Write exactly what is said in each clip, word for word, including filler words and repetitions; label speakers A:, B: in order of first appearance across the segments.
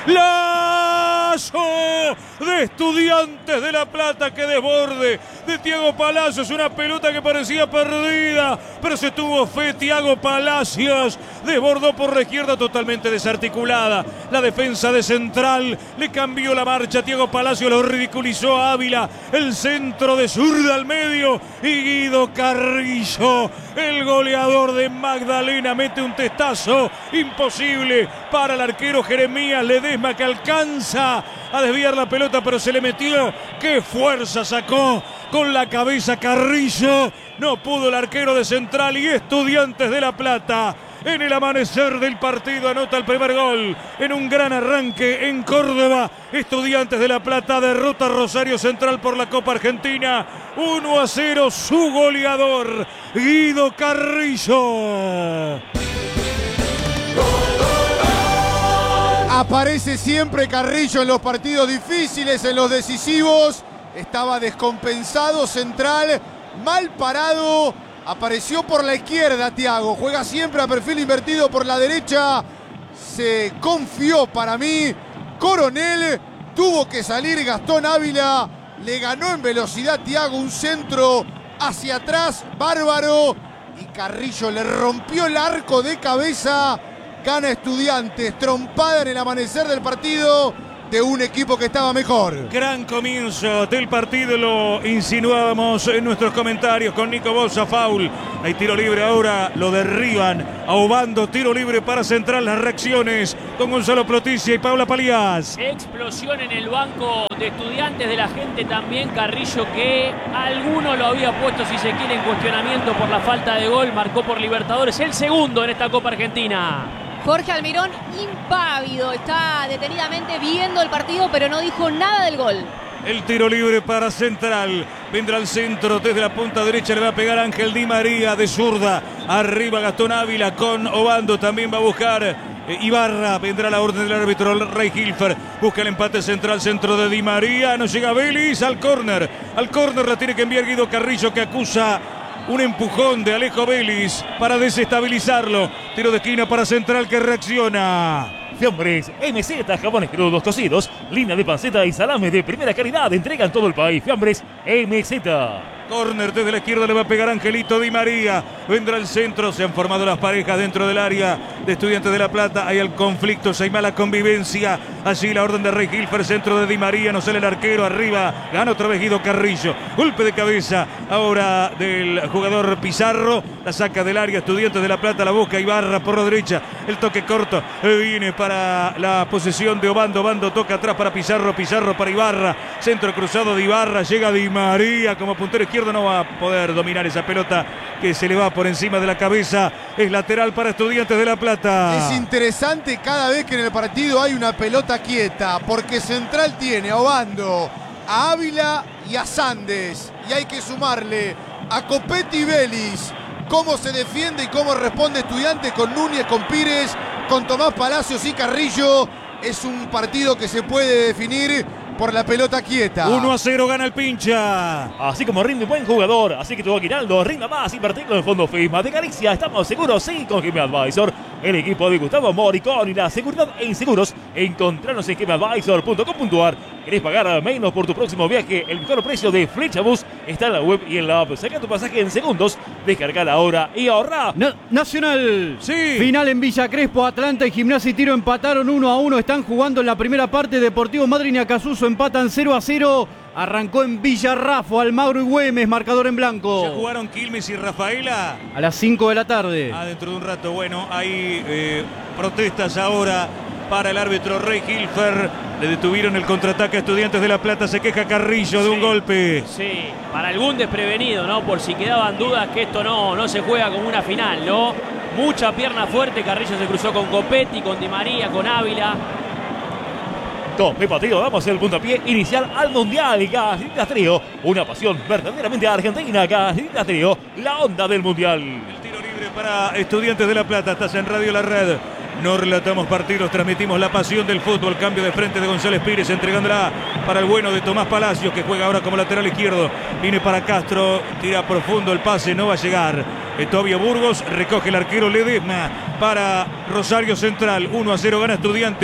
A: Lazo de Estudiantes de La Plata que desborde de Thiago Palacios, una pelota que parecía perdida, pero se tuvo fe Thiago Palacios, desbordó por la izquierda totalmente desarticulada, la defensa de Central le cambió la marcha, Thiago Palacios lo ridiculizó a Ávila, el centro de zurda al medio y Guido Carrillo, el goleador de Magdalena, mete un testazo imposible para el arquero Jeremías Ledesma, que alcanza a desviar la pelota, pero se le metió. ¡Qué fuerza sacó con la cabeza Carrillo! No pudo el arquero de Central y Estudiantes de La Plata. En el amanecer del partido anota el primer gol en un gran arranque en Córdoba. Estudiantes de La Plata derrota a Rosario Central por la Copa Argentina. uno a cero, su goleador Guido Carrillo.
B: Aparece siempre Carrillo en los partidos difíciles, en los decisivos. Estaba descompensado Central, mal parado. Apareció por la izquierda Thiago, juega siempre a perfil invertido por la derecha. Se confió para mí. Coronel, tuvo que salir Gastón Ávila. Le ganó en velocidad Thiago, un centro hacia atrás, bárbaro. Y Carrillo le rompió el arco de cabeza. Gana Estudiantes, trompada en el amanecer del partido de un equipo que estaba mejor.
A: Gran comienzo del partido, lo insinuábamos en nuestros comentarios con Nico Bosa, foul. Hay tiro libre ahora, lo derriban a Obando, tiro libre para Central, las reacciones con Gonzalo Proticia y Paula Palías.
C: Explosión en el banco de Estudiantes, de la gente también, Carrillo, que alguno lo había puesto, si se quiere, en cuestionamiento por la falta de gol, marcó por Libertadores, el segundo en esta Copa Argentina.
D: Jorge Almirón impávido, está detenidamente viendo el partido, pero no dijo nada del gol.
A: El tiro libre para Central, vendrá al centro, desde la punta derecha le va a pegar Ángel Di María de zurda, arriba Gastón Ávila con Obando, también va a buscar eh, Ibarra, vendrá la orden del árbitro Ray Hilfer, busca el empate Central, centro de Di María, no llega Vélez, al córner, al córner la tiene que enviar Guido Carrillo, que acusa un empujón de Alejo Vélez para desestabilizarlo. Tiro de esquina para Central, que reacciona.
E: Fiambres M Z, jabones crudos cocidos, línea de panceta y salame de primera calidad. Entrega en todo el país. Fiambres M Z.
A: Córner desde la izquierda, le va a pegar Angelito Di María. Vendrá el centro, se han formado las parejas dentro del área de Estudiantes de La Plata. Hay el conflicto, hay mala convivencia. Allí la orden de Rey Hilfer, centro de Di María, no sale el arquero, arriba, gana otra vez Guido Carrillo. Golpe de cabeza ahora del jugador Pizarro, la saca del área Estudiantes de La Plata, la busca Ibarra por la derecha, el toque corto, viene para la posesión de Obando, Obando toca atrás para Pizarro, Pizarro para Ibarra, centro cruzado de Ibarra, llega Di María como puntero izquierdo, no va a poder dominar esa pelota que se le va por encima de la cabeza, es lateral para Estudiantes de La Plata.
B: Es interesante cada vez que en el partido hay una pelota quieta, porque Central tiene a Obando, a Ávila y a Sandes, y hay que sumarle a Copetti y Vélez. Cómo se defiende y cómo responde Estudiantes con Núñez, con Pires, con Tomás Palacios y Carrillo. Es un partido que se puede definir por la pelota quieta.
A: uno a cero gana el Pincha.
E: Así como rinde buen jugador, así que tu Aguinaldo rinda más, invertirlo en Fondo FISMA de Galicia. Estamos seguros, sí, con G M Advisor, el equipo de Gustavo Moricón y la seguridad en seguros. Encontrarnos en G M Advisor punto com punto a r. ¿Querés pagar menos por tu próximo viaje? El mejor precio de Flechabus está en la web y en la app. Saca tu pasaje en segundos, descarga ahora y ahorra.
F: Na Nacional.
A: Sí.
F: Final en Villa Crespo, Atlanta y Gimnasia y Tiro empataron uno a uno. Están jugando en la primera parte. Deportivo Madryn y Acasuso empatan cero a cero. Arrancó en Villarrafo, Almagro y Güemes, marcador en blanco.
A: ¿Ya jugaron Quilmes y Rafaela?
F: A las cinco de la tarde.
A: Ah, dentro de un rato. Bueno, hay eh, protestas ahora para el árbitro Rey Hilfer. Le detuvieron el contraataque a Estudiantes de La Plata. Se queja Carrillo de un
C: Sí,
A: golpe.
C: Sí, para algún desprevenido, ¿no? Por si quedaban dudas que esto no, no se juega como una final, ¿no? Mucha pierna fuerte. Carrillo se cruzó con Copetti, con Di María, con Ávila.
E: Top partido, damos el puntapié inicial al Mundial. Galletitas Trío, una pasión verdaderamente argentina. Galletitas Trío, la onda del Mundial.
A: El tiro libre para Estudiantes de La Plata. Estás en Radio La Red. No relatamos partidos, transmitimos la pasión del fútbol. Cambio de frente de González Pires, entregándola para el bueno de Tomás Palacios, que juega ahora como lateral izquierdo. Viene para Castro, tira profundo el pase, no va a llegar. Tobio Burgos, recoge el arquero Ledesma para Rosario Central. uno a cero gana Estudiantes.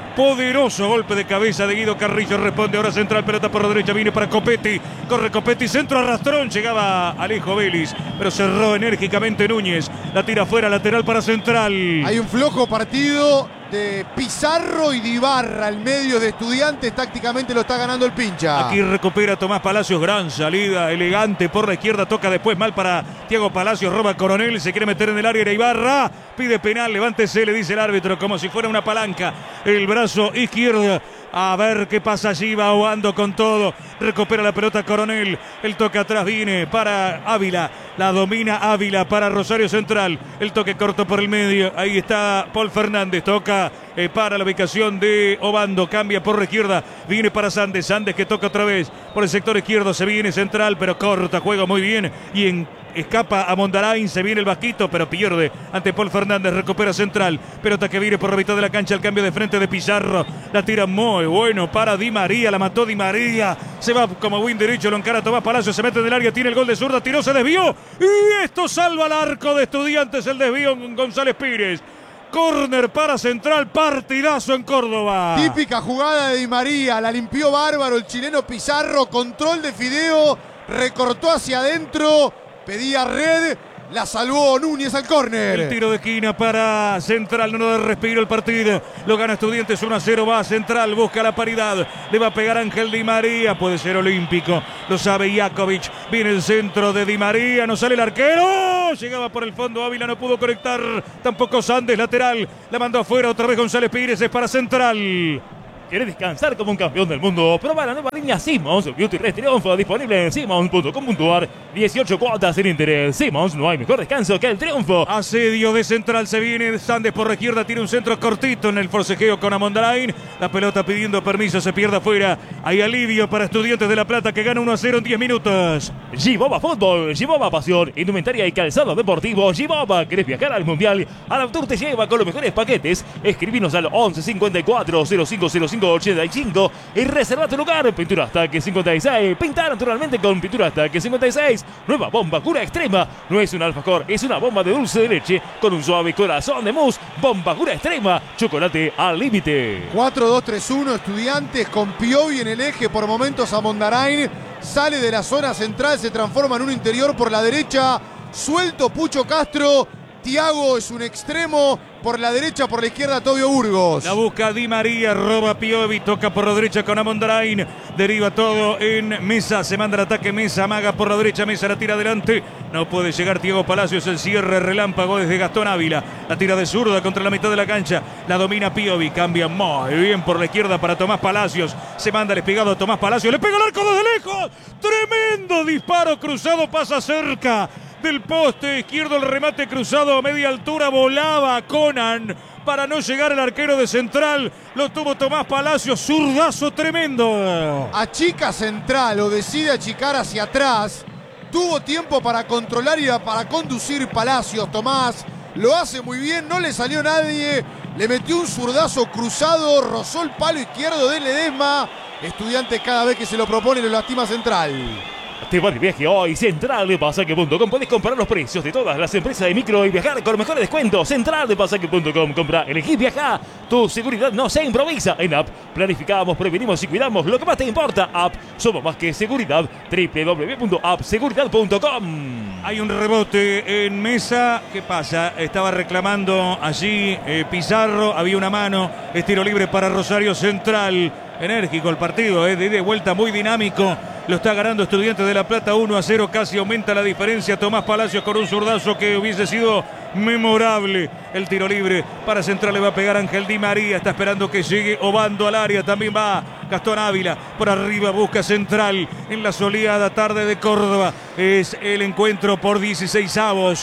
A: Poderoso golpe de cabeza de Guido Carrillo. Responde ahora central. Pelota por la derecha. Viene para Copetti. Corre Copetti. Centro arrastrón. Llegaba Alejo Vélez. Pero cerró enérgicamente Núñez. La tira afuera. Lateral para Central.
B: Hay un flojo partido de Pizarro y de Ibarra. El medio de Estudiantes tácticamente lo está ganando el pincha.
A: Aquí recupera Tomás Palacios. Gran salida. Elegante por la izquierda. Toca después mal para Thiago Palacios. Roba Coronel. Se quiere meter en el área. Era Ibarra. Pide penal. Levántese, le dice el árbitro. Como si fuera una palanca. El brazo izquierdo. A ver qué pasa allí. Va ahogando con todo. Recupera la pelota Coronel. El toque atrás viene para Ávila. La domina Ávila para Rosario Central. El toque corto por el medio. Ahí está Paul Fernández. Toca eh, para la ubicación de Obando. Cambia por la izquierda. Viene para Sandes. Sandes que toca otra vez. Por el sector izquierdo se viene Central. Pero corta. Juega muy bien. Y en escapa a Mondarain, se viene el Vasquito, pero pierde ante Paul Fernández, recupera Central, pelota que viene por la mitad de la cancha, el cambio de frente de Pizarro, la tira muy bueno para Di María, la mató Di María, se va como win derecho, lo encara Tomás Palacio, se mete en el área, tiene el gol de zurda, tiró, se desvió, y esto salva al arco de Estudiantes, el desvío en González Pires. Córner para Central, partidazo en Córdoba.
B: Típica jugada de Di María, la limpió bárbaro el chileno Pizarro, control de Fideo, recortó hacia adentro, pedía red, la salvó Núñez al córner.
A: El tiro de esquina para Central, no da respiro el partido. Lo gana Estudiantes uno a cero, va a Central, busca la paridad. Le va a pegar Ángel Di María, puede ser olímpico. Lo sabe Jakovic. Viene el centro de Di María, no sale el arquero. Llegaba por el fondo, Ávila no pudo conectar. Tampoco Sandes, lateral. La mandó afuera otra vez González Pires, es para Central.
E: ¿Quieres descansar como un campeón del mundo? Prueba la nueva línea Simmons Beauty Rest Triunfo, disponible en simmons punto com punto a r. dieciocho cuotas sin interés. Simmons, no hay mejor descanso que el triunfo.
A: Asedio de Central, se viene Sandes por la izquierda, tiene un centro cortito en el forcejeo con Amondarain. La pelota pidiendo permiso, se pierde afuera. Hay alivio para Estudiantes de La Plata que gana uno a cero en diez minutos.
E: Giboba Fútbol, Giboba Pasión, indumentaria y calzado deportivo. Giboba, ¿querés viajar al Mundial? Alaptour te lleva con los mejores paquetes. Escribinos al once cincuenta y cuatro cero cinco cero cinco ochenta y cinco y reserva tu lugar. Pintura Ataque cincuenta y seis. Pintar naturalmente con Pintura Ataque cincuenta y seis. Nueva bomba cura extrema. No es un alfajor, es una bomba de dulce de leche con un suave corazón de mousse. Bomba cura extrema. Chocolate al límite.
B: cuatro dos tres uno. Estudiantes con Piovi en el eje. Por momentos Amondarain sale de la zona central. Se transforma en un interior por la derecha. Suelto Pucho Castro. Thiago es un extremo. Por la derecha, por la izquierda, Tobio Burgos.
A: La busca Di María, roba Piovi, toca por la derecha con Amondarain. Deriva todo en Mesa, se manda el ataque Mesa, amaga por la derecha, Mesa la tira adelante. No puede llegar Thiago Palacios, el cierre relámpago desde Gastón Ávila. La tira de zurda contra la mitad de la cancha, la domina Piovi, cambia muy bien por la izquierda para Tomás Palacios. Se manda el espigado a Tomás Palacios, le pega el arco desde lejos. Tremendo disparo cruzado, pasa cerca del poste izquierdo, el remate cruzado a media altura, volaba Conan para no llegar el arquero de Central, lo tuvo Tomás Palacios, zurdazo tremendo.
B: Achica Central o decide achicar hacia atrás, tuvo tiempo para controlar y para conducir Palacios, Tomás lo hace muy bien, no le salió nadie, le metió un zurdazo cruzado, rozó el palo izquierdo de Ledesma. Estudiantes cada vez que se lo propone lo lastima Central.
E: Te va de viaje hoy, central de pasaje punto com. Podés comprar los precios de todas las empresas de micro y viajar con mejores descuentos. Central de pasaje punto com. Compra, elegí, viaja. Tu seguridad no se improvisa. En App planificamos, prevenimos y cuidamos lo que más te importa. App, somos más que seguridad. doble u doble u doble u punto app seguridad punto com.
A: Hay un rebote en Mesa. ¿Qué pasa? Estaba reclamando allí eh, Pizarro. Había una mano. Es tiro libre para Rosario Central. Enérgico el partido, eh, de ida y vuelta muy dinámico. Lo está ganando Estudiantes de La Plata uno a cero, casi aumenta la diferencia. Tomás Palacios con un zurdazo que hubiese sido memorable. El tiro libre para Central, le va a pegar Ángel Di María. Está esperando que llegue Obando al área. También va Gastón Ávila. Por arriba busca Central en la soleada tarde de Córdoba. Es el encuentro por dieciséis avos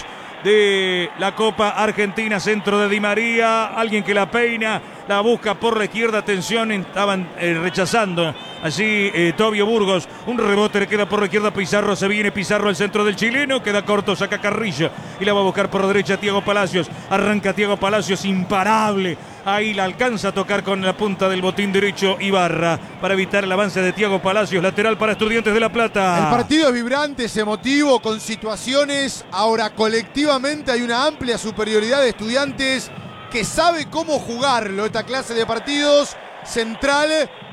A: de la Copa Argentina. Centro de Di María, alguien que la peina, la busca por la izquierda, atención, estaban eh, rechazando allí eh, Tobio Burgos, un rebote le queda por la izquierda, Pizarro, se viene Pizarro al centro del chileno, queda corto, saca Carrillo y la va a buscar por la derecha Thiago Palacios, arranca Thiago Palacios, imparable, ahí la alcanza a tocar con la punta del botín derecho Ibarra para evitar el avance de Thiago Palacios, lateral para Estudiantes de La Plata.
B: El partido es vibrante, es emotivo, con situaciones, ahora colectivamente hay una amplia superioridad de Estudiantes. que sabe cómo jugarlo esta clase de partidos. Central,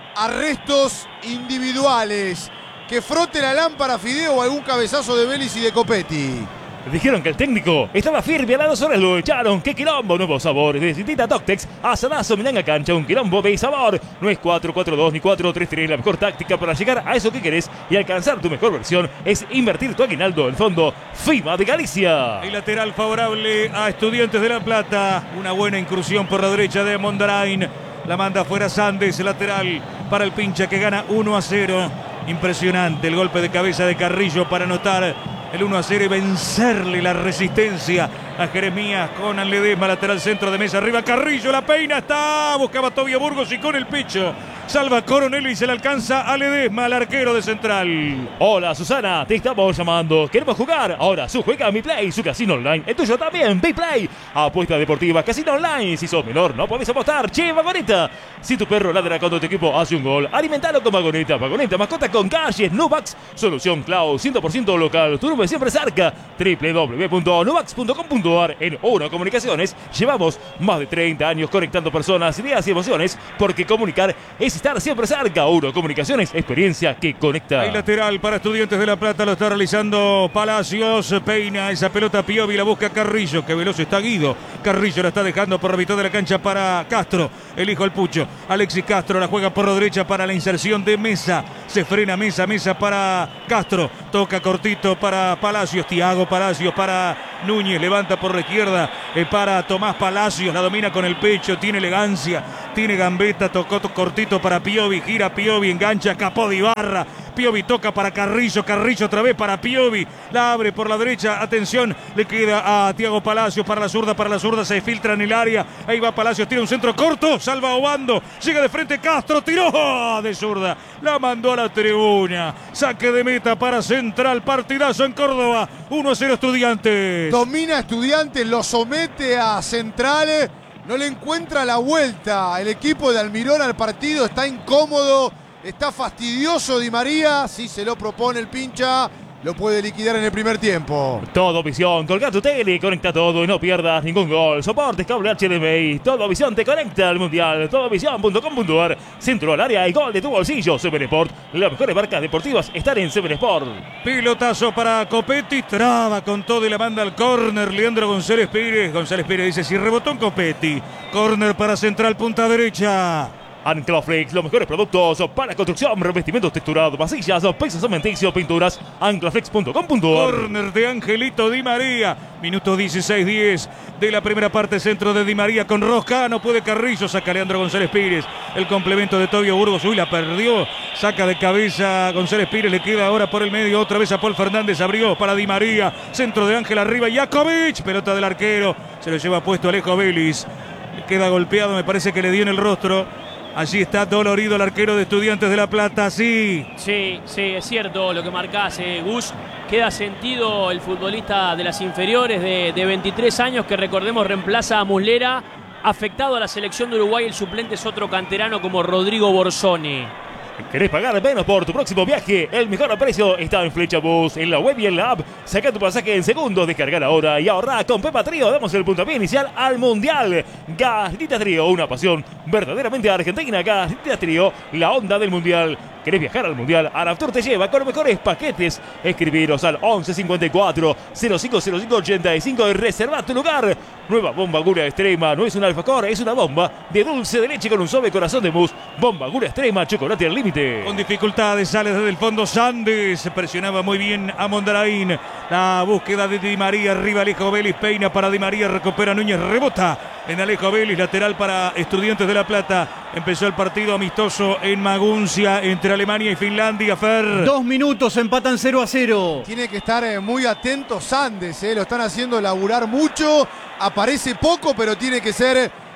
B: arrestos individuales. Que frote la lámpara Fideo o algún cabezazo de Vélez y de Copetti.
E: Dijeron que el técnico estaba firme, a las dos horas lo echaron. ¡Qué quilombo! Nuevos sabores de distinta Toctex. Asadazo, milanga cancha, un quilombo de sabor. No es cuatro cuatro dos ni cuatro tres tres. La mejor táctica para llegar a eso que querés y alcanzar tu mejor versión es invertir tu aguinaldo en fondo FIMA de Galicia.
A: El lateral favorable a Estudiantes de La Plata. Una buena incursión por la derecha de Mondarain. La manda afuera Sandes, lateral para el pincha que gana uno a cero. Impresionante el golpe de cabeza de Carrillo para anotar el uno a cero y vencerle la resistencia a Jeremías con Ledesma, lateral centro de mesa, arriba Carrillo, la peina, está, buscaba Tobio Burgos y con el pecho salva Coronel y se le alcanza a Ledesma, al arquero de Central.
E: Hola Susana, te estamos llamando, queremos jugar, ahora su juega Mi Play, su casino online, el tuyo también, Mi Play, apuesta deportiva, casino online, si sos menor no podés apostar, che, vagoneta, si tu perro ladra cuando tu equipo hace un gol, alimentalo con vagoneta, vagoneta, mascota con calles, Nubax, solución cloud, cien por ciento local, tu nube siempre cerca, doble u doble u doble u punto nubax punto com punto a r. En Uno Comunicaciones llevamos más de treinta años conectando personas, ideas y emociones, porque comunicar es estar siempre cerca. Uno Comunicaciones, experiencia que conecta.
A: Hay lateral para Estudiantes de La Plata, lo está realizando Palacios, peina esa pelota Piovi, la busca Carrillo, que veloz está Guido. Carrillo la está dejando por la mitad de la cancha para Castro, el hijo del Pucho. Alexis Castro la juega por la derecha para la inserción de Mesa. Se frena Mesa, Mesa para Castro, toca cortito para Palacios, Thiago Palacios para Núñez, levanta por la izquierda eh, para Tomás Palacios, la domina con el pecho, tiene elegancia, tiene gambeta, tocó cortito para Piovi, gira Piovi, engancha, Capó de Ibarra, Piovi toca para Carrillo, Carrillo otra vez para Piovi, la abre por la derecha, atención, le queda a Thiago Palacios para la zurda, para la zurda, se filtra en el área, ahí va Palacios, tira un centro corto, salva Obando, llega de frente Castro, tiró de zurda, la mandó a la tribuna, saque de meta para Central, partidazo en Córdoba, uno a cero Estudiantes.
B: Domina Estudiantes, lo somete a Central, no le encuentra la vuelta el equipo de Almirón al partido, está incómodo, está fastidioso Di María, si se lo propone el pincha, lo puede liquidar en el primer tiempo.
E: Todo Visión, colga tu tele, conecta todo y no pierdas ningún gol. Soportes, cable H D M I, Todo Visión te conecta al Mundial. todo visión punto com punto a r. Centro al área y gol de tu bolsillo. Seven Sport, las mejores marcas deportivas están en Seven Sport.
A: Pilotazo para Copetti, traba con todo y la manda al córner. Leandro González Pérez. González Pérez dice, si rebotó en Copetti. Córner para Central, punta derecha.
E: Anclaflex, los mejores productos para construcción, revestimientos texturados, vasillas, pisos cementicios, pinturas. anclaflex punto com punto a r.
A: Córner de Angelito Di María. Minuto dieciséis diez de la primera parte. Centro de Di María con Rosca. No puede Carrillo. Saca Leandro González Pires. El complemento de Tobio Burgos. Uy, la perdió. Saca de cabeza González Pires. Le queda ahora por el medio. Otra vez a Paul Fernández. Abrió para Di María. Centro de Ángel arriba. Jakovic. Pelota del arquero. Se lo lleva puesto Alejo Vélez. Le queda golpeado. Me parece que le dio en el rostro. Allí está dolorido el arquero de Estudiantes de La Plata, sí.
C: Sí, sí, es cierto lo que marcás, eh, Gus. Queda sentido el futbolista de las inferiores de, de veintitrés años que, recordemos, reemplaza a Muslera. Afectado a la selección de Uruguay, el suplente es otro canterano como Rodrigo Borzoni.
E: ¿Querés pagar menos por tu próximo viaje? El mejor precio está en Flecha Bus, en la web y en la app. Saca tu pasaje en segundos, descargar ahora y ahorra. Con Pepa Trío damos el puntapié inicial al Mundial. Galletitas Trío, una pasión verdaderamente argentina. Galletitas Trío, la onda del Mundial. ¿Querés viajar al Mundial? Araptur te lleva con los mejores paquetes. Escribiros al once cincuenta y cuatro cero cinco cero cinco ochenta y cinco y reserva tu lugar. Nueva Bomba Gura Extrema. No es un alfacor, es una bomba de dulce de leche con un suave corazón de mousse. Bomba Gura Extrema, chocolate al límite.
A: Con dificultades sale desde el fondo Sandes. Presionaba muy bien a Mondarain. La búsqueda de Di María. Arriba Alejo Vélez. Peina para Di María. Recupera Núñez. Rebota en Alejo Vélez. Lateral para Estudiantes de La Plata. Empezó el partido amistoso en Maguncia entre Alemania y Finlandia. Fer.
F: Dos minutos, empatan cero a cero.
B: Tiene que estar eh, muy atento Sandes, eh, lo están haciendo laburar mucho. Aparece poco, pero tiene que ser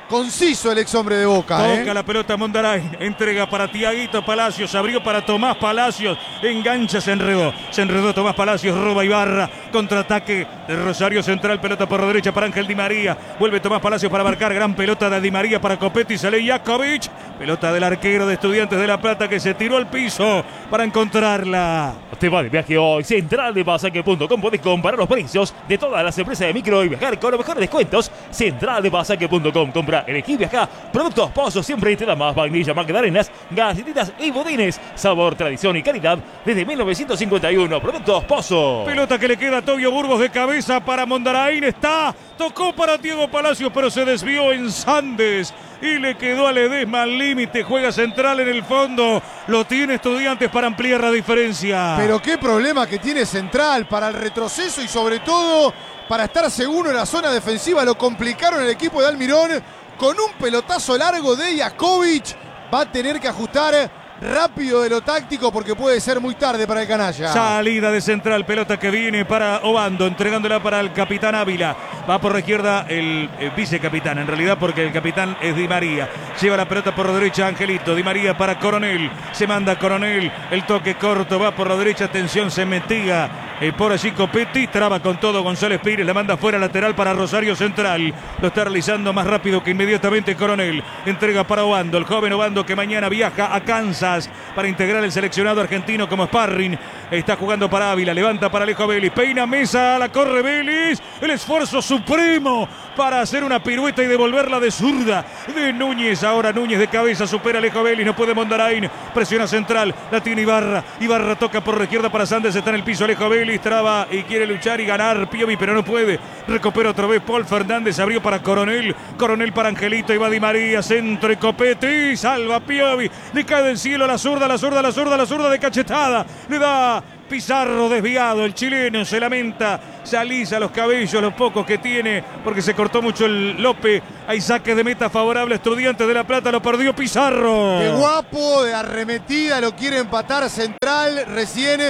B: conciso el ex hombre de Boca.
A: Toca
B: ¿eh?
A: la pelota Mondarain, entrega para Tiaguito Palacios, abrió para Tomás Palacios, engancha, se enredó, se enredó Tomás Palacios, roba Ibarra, contraataque de Rosario Central, pelota por la derecha para Ángel Di María, vuelve Tomás Palacios para marcar, gran pelota de Di María para Copetti, sale Jakovic, pelota del arquero de Estudiantes de La Plata que se tiró al piso para encontrarla.
E: Te va de viaje hoy, central de pasaje punto com, podés comparar los precios de todas las empresas de micro y viajar con los mejores descuentos. central de pasaje punto com, compra, elegí, viaja, productos Pozos, siempre te da más, vainilla, magdalenas, galletitas y budines, sabor, tradición y calidad desde mil novecientos cincuenta y uno, productos Pozos.
A: Pelota que le queda a Tobio Burgos de cabeza para Mondarain, está, tocó para Diego Palacios pero se desvió en Sandes y le quedó a Ledesma al límite, juega central en el fondo, lo tiene Estudiantes para ampliar la diferencia.
B: Pero qué problema que tiene Central para el retroceso y sobre todo para estar seguro en la zona defensiva. Lo complicaron el equipo de Almirón con un pelotazo largo de Jakovic. Va a tener que ajustar rápido de lo táctico porque puede ser muy tarde para el canalla.
A: Salida de Central, pelota que viene para Obando, entregándola para el capitán Ávila. Va por la izquierda el, el vicecapitán, en realidad porque el capitán es Di María. Lleva la pelota por la derecha Angelito, Di María para Coronel. Se manda Coronel, el toque corto, va por la derecha, atención, se metía eh, por allí Copetti, traba con todo González Pires, la manda fuera lateral para Rosario Central. Lo está realizando más rápido que inmediatamente Coronel. Entrega para Obando, el joven Obando que mañana viaja a Kansas para integrar el seleccionado argentino como sparring. Está jugando para Ávila, levanta para Alejo Vélez, peina Mesa, la corre Vélez, el esfuerzo supremo para hacer una pirueta y devolverla de zurda de Núñez. Ahora Núñez de cabeza, supera Alejo Vélez, no puede Mondarain, presiona Central, la tiene Ibarra, Ibarra toca por la izquierda para Sandes, está en el piso Alejo Vélez, traba y quiere luchar y ganar Piovi, pero no puede, recupera otra vez Paul Fernández, abrió para Coronel, Coronel para Angelito, y va Di María, centro y Copetti, salva Piovi, le cae del cielo la zurda, la zurda, la zurda, la zurda de cachetada, le da Pizarro desviado, el chileno se lamenta, se alisa los cabellos, los pocos que tiene, porque se cortó mucho el Lope. Hay saque de meta favorable a Estudiantes de La Plata, lo perdió Pizarro.
B: Qué guapo, de arremetida, lo quiere empatar Central recién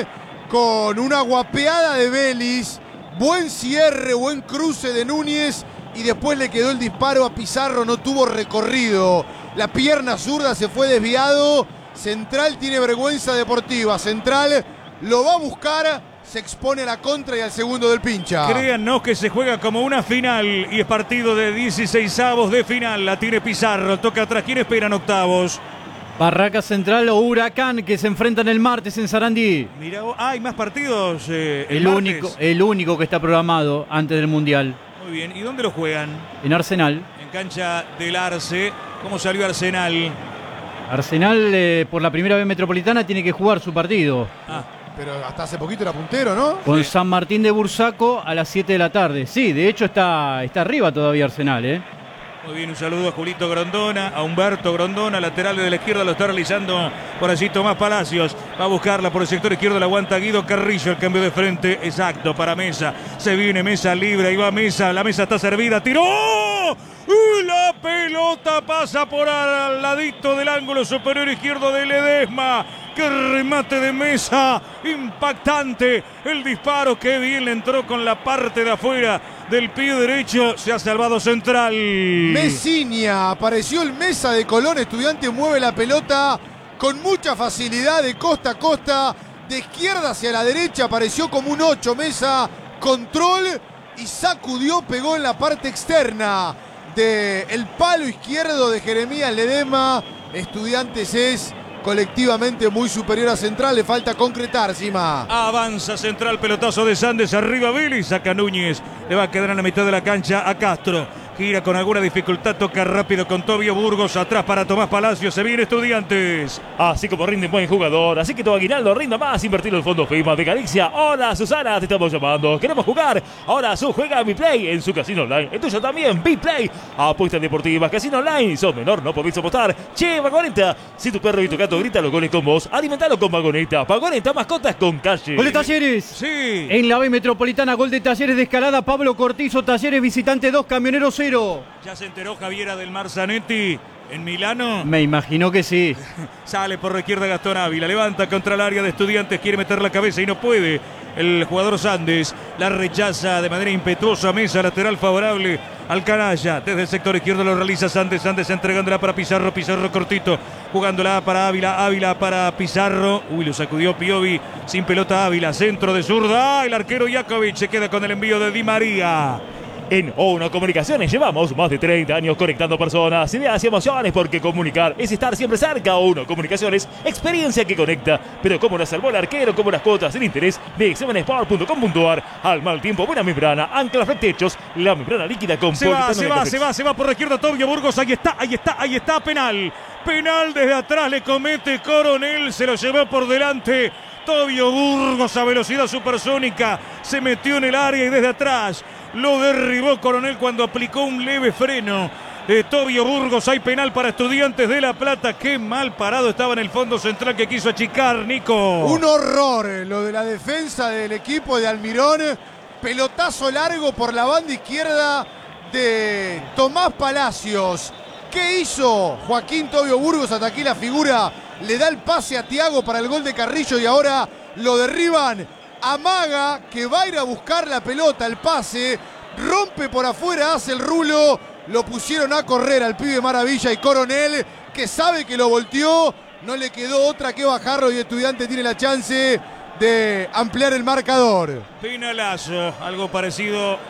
B: con una guapeada de Vélez. Buen cierre, buen cruce de Núñez y después le quedó el disparo a Pizarro, no tuvo recorrido. La pierna zurda se fue desviado. Central tiene vergüenza deportiva. Central lo va a buscar, se expone a la contra y al segundo del pincha.
A: Créannos que se juega como una final y es partido de dieciseisavos de final. La tiene Pizarro, toca atrás. ¿Quién esperan octavos?
F: Barraca Central o Huracán que se enfrentan el martes en Sarandí.
A: Mira, ah, hay más partidos. Eh, el
F: el, único, el único que está programado antes del Mundial.
A: Muy bien, ¿y dónde lo juegan?
F: En Arsenal.
A: En cancha del Arce. ¿Cómo salió Arsenal?
F: Arsenal eh, por la primera vez metropolitana tiene que jugar su partido.
A: Ah.
B: Pero hasta hace poquito era puntero, ¿no?
F: Con San Martín de Bursaco a las siete de la tarde. Sí, de hecho está, está arriba todavía Arsenal, ¿eh?
A: Muy bien, un saludo a Julito Grondona, a Humberto Grondona, lateral de la izquierda, lo está realizando por allí Tomás Palacios. Va a buscarla por el sector izquierdo, la aguanta Guido Carrillo, el cambio de frente exacto para Mesa. Se viene Mesa libre, ahí va Mesa, la mesa está servida, tiró. Y la pelota pasa por al ladito del ángulo superior izquierdo de Ledesma. ¡Qué remate de Mesa! Impactante el disparo. ¡Qué bien le entró con la parte de afuera del pie derecho! Se ha salvado Central.
B: Mesinia, apareció el Mesa de Colón. Estudiante mueve la pelota con mucha facilidad de costa a costa. De izquierda hacia la derecha apareció como un ocho Mesa. Control y sacudió, pegó en la parte externa del palo izquierdo de Jeremías Ledesma. Estudiantes es colectivamente muy superior a Central, le falta concretar, Sima.
A: Avanza Central, pelotazo de Sandes, arriba Vélez, saca Núñez, le va a quedar en la mitad de la cancha a Castro. Gira con alguna dificultad, toca rápido con Tobio Burgos, atrás para Tomás Palacios, se viene Estudiantes.
E: Así como rinde un buen jugador, así que tu aguinaldo rinda más, invertirlo en Fondo FIFA de Galicia. Hola Susana, te estamos llamando, queremos jugar. Ahora su juega BePlay en su casino online, el tuyo también, BePlay. Apuestas deportivas, casino online, sos menor, no podés apostar. Che, Vagoneta, si tu perro y tu gato gritan los goles con vos, alimentalo con Vagoneta. Vagoneta, mascotas con calle.
F: Gol de Talleres.
A: Sí.
F: En la B Metropolitana, gol de Talleres de Escalada, Pablo Cortizo, Talleres visitante dos, Camionero cero.
A: Ya se enteró Javiera del Mar Zanetti en Milano.
F: Me imagino que sí.
A: Sale por la izquierda Gastón Ávila, levanta contra el área de Estudiantes, quiere meter la cabeza y no puede. El jugador Sandes la rechaza de manera impetuosa. Mesa, lateral favorable al canalla. Desde el sector izquierdo lo realiza Sandes. Sandes entregándola para Pizarro. Pizarro cortito. Jugándola para Ávila. Ávila para Pizarro. Uy, lo sacudió Piovi. Sin pelota Ávila. Centro de zurda. El arquero Jakovic se queda con el envío de Di María.
E: En O uno Comunicaciones llevamos más de treinta años conectando personas, ideas y emociones, porque comunicar es estar siempre cerca. O uno Comunicaciones, experiencia que conecta. Pero como la salvó el arquero, como las cuotas sin interés de examenesport punto com punto ar. Al mal tiempo, buena membrana, ancla techos, la membrana líquida con
A: Se va, se va, se va, se va por la izquierda Tobio Burgos. Ahí está, ahí está, ahí está, penal. Penal desde atrás le comete Coronel, se lo llevó por delante. Tobio Burgos a velocidad supersónica se metió en el área y desde atrás lo derribó Coronel cuando aplicó un leve freno. De Tobio Burgos hay penal para Estudiantes de La Plata. Qué mal parado estaba en el fondo central que quiso achicar, Nico.
B: Un horror lo de la defensa del equipo de Almirón. Pelotazo largo por la banda izquierda de Tomás Palacios. ¿Qué hizo Joaquín Tobio Burgos? Hasta aquí la figura. Le da el pase a Thiago para el gol de Carrillo y ahora lo derriban. Amaga que va a ir a buscar la pelota, el pase. Rompe por afuera, hace el rulo. Lo pusieron a correr al pibe Maravilla y Coronel, que sabe que lo volteó. No le quedó otra que bajarlo y Estudiante tiene la chance de ampliar el marcador.
A: Penalazo, algo parecido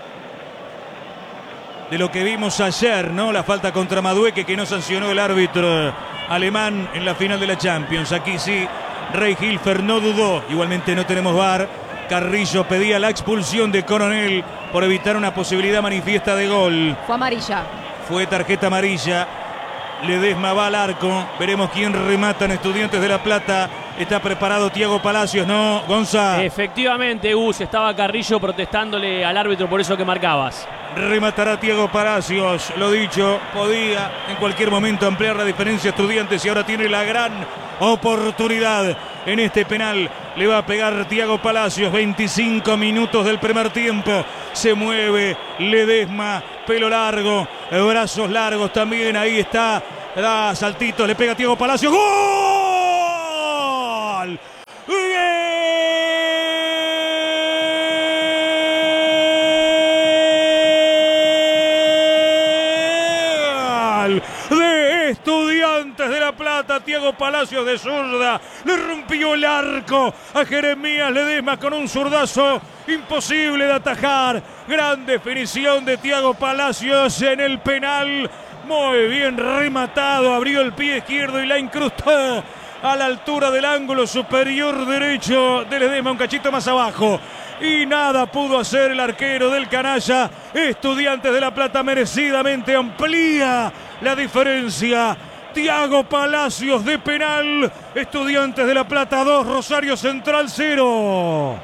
A: de lo que vimos ayer, ¿no? La falta contra Madueque que no sancionó el árbitro alemán en la final de la Champions. Aquí sí, Rey Hilfer no dudó. Igualmente no tenemos V A R. Carrillo pedía la expulsión de Coronel por evitar una posibilidad manifiesta de gol.
D: Fue amarilla.
A: Fue tarjeta amarilla. Ledesma va al arco. Veremos quién remata en Estudiantes de La Plata. Está preparado Thiago Palacios, ¿no, Gonza?
C: Efectivamente, Gus, estaba Carrillo protestándole al árbitro por eso que marcabas.
A: Rematará Thiago Palacios, lo dicho, podía en cualquier momento ampliar la diferencia Estudiantes y ahora tiene la gran oportunidad en este penal. Le va a pegar Thiago Palacios, veinticinco minutos del primer tiempo. Se mueve Ledesma, pelo largo, brazos largos también, ahí está, da saltitos, le pega Thiago Palacios. ¡Gol! De Estudiantes de La Plata, Thiago Palacios de zurda, le rompió el arco a Jeremías Ledesma con un zurdazo imposible de atajar. Gran definición de Thiago Palacios en el penal, muy bien rematado, abrió el pie izquierdo y la incrustó a la altura del ángulo superior derecho de Ledesma, un cachito más abajo. Y nada pudo hacer el arquero del canalla. Estudiantes de La Plata merecidamente amplía la diferencia. Thiago Palacios de penal. Estudiantes de La Plata dos, Rosario Central cero.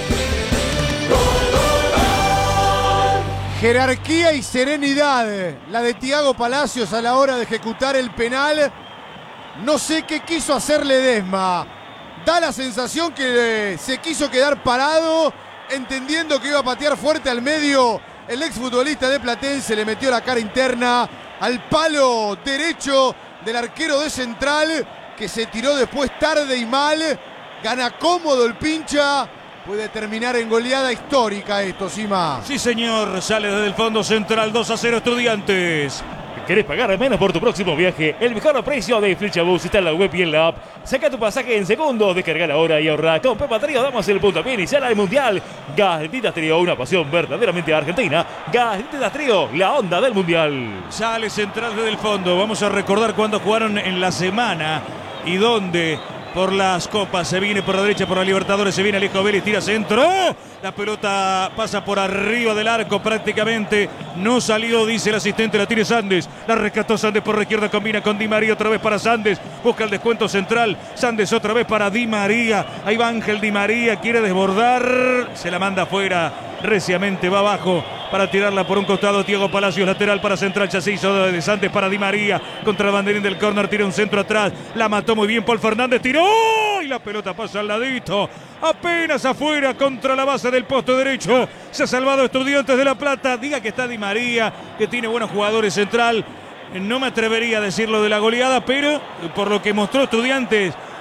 B: Jerarquía y serenidad la de Thiago Palacios a la hora de ejecutar el penal. No sé qué quiso hacer Ledesma. Da la sensación que se quiso quedar parado, entendiendo que iba a patear fuerte al medio. El exfutbolista de Platense le metió la cara interna al palo derecho del arquero de Central, que se tiró después tarde y mal. Gana cómodo el pincha. Puede terminar en goleada histórica esto, Sima.
A: Sí, señor. Sale desde el fondo Central, dos a cero Estudiantes.
E: ¿Querés pagar menos por tu próximo viaje? El mejor precio de Flechabús está en la web y en la app. Saca tu pasaje en segundos, descarga ahora y ahorra. Con Pepa Trío damos el puntapié inicial al Mundial. Galletitas Trío, una pasión verdaderamente argentina. Galletitas Trío, la onda del Mundial.
A: Sale Central desde el fondo. Vamos a recordar cuándo jugaron en la semana y dónde. Por las copas, se viene por la derecha, por la Libertadores, se viene Alejo Vélez, tira centro. La pelota pasa por arriba del arco prácticamente. No salió, dice el asistente, la tiene Sandes. La rescató Sandes por la izquierda, combina con Di María, otra vez para Sandes. Busca el descuento central. Sandes otra vez para Di María. Ahí va Ángel Di María, quiere desbordar. Se la manda afuera, reciamente va abajo para tirarla por un costado. Thiago Palacios, lateral para Central, ya se hizo de Sandes para Di María. Contra el banderín del córner, tira un centro atrás. La mató muy bien Paul Fernández, tiró. Y la pelota pasa al ladito. Apenas afuera contra la base del poste derecho. Se ha salvado Estudiantes de La Plata. Diga que está Di María, que tiene buenos jugadores Central. No me atrevería a decirlo de la goleada, pero por lo que mostró Estudiantes,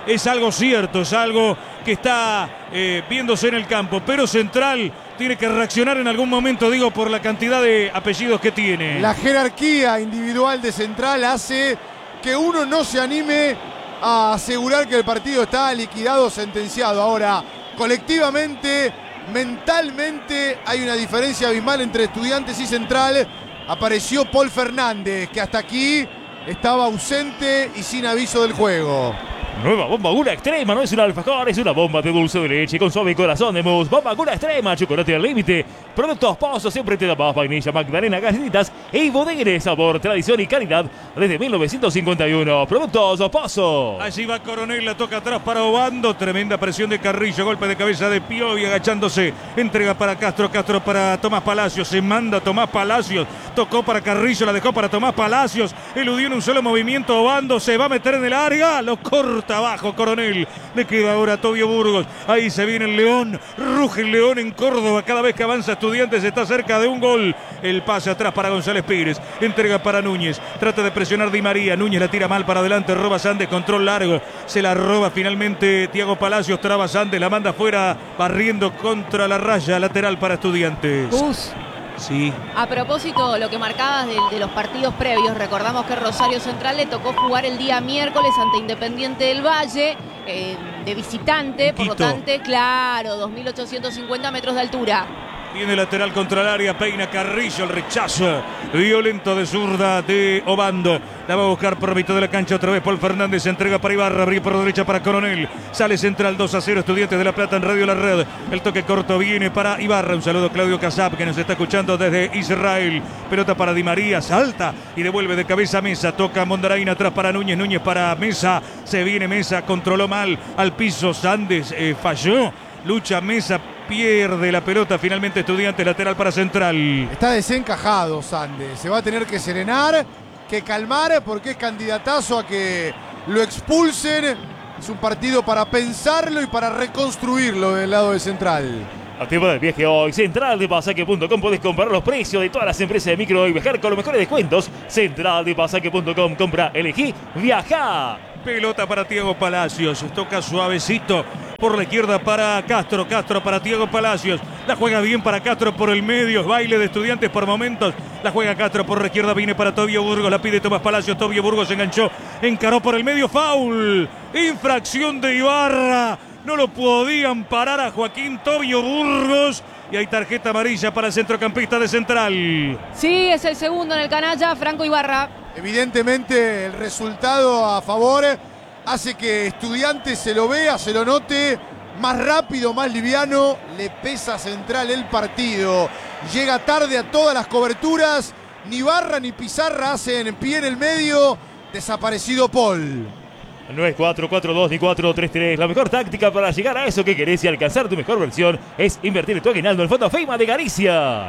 A: es algo cierto, es algo que está eh, viéndose en el campo, pero Central tiene que reaccionar en algún momento, digo, por la cantidad de apellidos que tiene.
B: La jerarquía individual de Central hace que uno no se anime a asegurar que el partido está liquidado, sentenciado. Ahora, colectivamente, mentalmente, hay una diferencia abismal entre Estudiantes y Central. Apareció Paul Fernández, que hasta aquí estaba ausente y sin aviso del juego.
E: Nueva bomba Gula Extrema, no es un alfajor, es una bomba de dulce de leche con suave corazón de mousse. Bomba Gula Extrema, chocolate al límite. Productos Pozo, siempre te da más vainilla, magdalena, galletitas y bodegueres, sabor, tradición y calidad desde mil novecientos cincuenta y uno. Productos Pozo.
A: Allí va Coronel, la toca atrás para Obando. Tremenda presión de Carrillo, golpe de cabeza de Piovi agachándose. Entrega para Castro, Castro para Tomás Palacios. Se manda Tomás Palacios. Tocó para Carrillo, la dejó para Tomás Palacios. Eludió en un solo movimiento Obando. Se va a meter en el área. Lo corta abajo Coronel. Le queda ahora a Tobio Burgos. Ahí se viene el León. Ruge el León en Córdoba. Cada vez que avanza Estudiantes está cerca de un gol. El pase atrás para González Pires. Entrega para Núñez. Trata de presionar Di María. Núñez la tira mal para adelante. Roba Sandes. Control largo. Se la roba finalmente Thiago Palacios. Traba Sandes. La manda afuera. Barriendo contra la raya lateral para Estudiantes.
D: Gus.
A: Sí.
D: A propósito, lo que marcabas de, de los partidos previos, recordamos que Rosario Central le tocó jugar el día miércoles ante Independiente del Valle, eh, de visitante, por lo tanto, claro, dos mil ochocientos cincuenta metros de altura.
A: Tiene lateral contra el área, peina Carrillo, el rechazo violento de zurda de Obando. La va a buscar por mitad de la cancha otra vez Paul Fernández, se entrega para Ibarra, abre por derecha para Coronel. Sale Central dos a cero, Estudiantes de La Plata en Radio La Red. El toque corto viene para Ibarra. Un saludo a Claudio Casap, que nos está escuchando desde Israel. Pelota para Di María, salta y devuelve de cabeza a Mesa. Toca Mondaraín atrás para Núñez, Núñez para Mesa. Se viene Mesa, controló mal al piso. Sandes eh, falló. Lucha Mesa, pierde la pelota. Finalmente Estudiantes, lateral para Central.
B: Está desencajado Sandes. Se va a tener que serenar, que calmar, porque es candidatazo a que lo expulsen. Es un partido para pensarlo y para reconstruirlo del lado de Central.
E: Activa el viaje hoy. Central de Pasaje punto com. Podés comparar los precios de todas las empresas de micro y viajar con los mejores descuentos. Central de Pasaje punto com. Compra, elegí, viajá.
A: Pelota para Thiago Palacios. Toca suavecito por la izquierda para Castro. Castro para Thiago Palacios. La juega bien para Castro por el medio. Baile de Estudiantes por momentos. La juega Castro por la izquierda. Viene para Tobio Burgos. La pide Tomás Palacios. Tobio Burgos se enganchó. Encaró por el medio. Foul. Infracción de Ibarra. No lo podían parar a Joaquín Tobio Burgos. Y hay tarjeta amarilla para el centrocampista de Central.
D: Sí, es el segundo en el canalla, Franco Ibarra.
B: Evidentemente el resultado a favor hace que Estudiantes se lo vea, se lo note más rápido, más liviano. Le pesa a Central el partido. Llega tarde a todas las coberturas. Ni Barra ni Pizarra hacen pie en el medio. Desaparecido Paul.
E: No es cuatro cuatro dos ni cuatro tres tres. La mejor táctica para llegar a eso que querés y alcanzar tu mejor versión es invertir en tu aguinaldo en Fondo FEMA de Galicia.